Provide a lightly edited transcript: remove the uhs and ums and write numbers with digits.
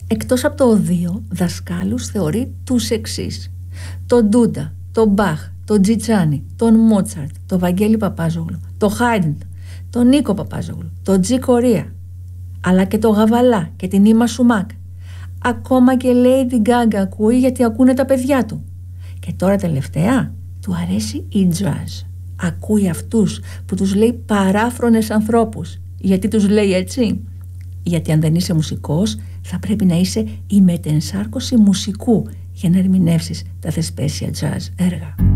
Εκτός από το οδείο, δασκάλους θεωρεί τους εξής: τον Ντούντα, τον Μπαχ, τον Τζιτσάνι, τον Μότσαρτ, τον Βαγγέλη Παπάζογλου, τον Χάιντ, τον Νίκο Παπάζογλου, τον Τζι Κορία, αλλά και τον Γαβαλά και την Ήμα Σουμάκ. Ακόμα και λέει την Γκάγκα ακούει, γιατί ακούνε τα παιδιά του. Και τώρα τελευταία του αρέσει η jazz. Ακούει αυτούς που τους λέει παράφρονες ανθρώπους. Γιατί τους λέει έτσι? Γιατί αν δεν είσαι μουσικός, θα πρέπει να είσαι η μετενσάρκωση μουσικού για να ερμηνεύσεις τα θεσπέσια jazz έργα.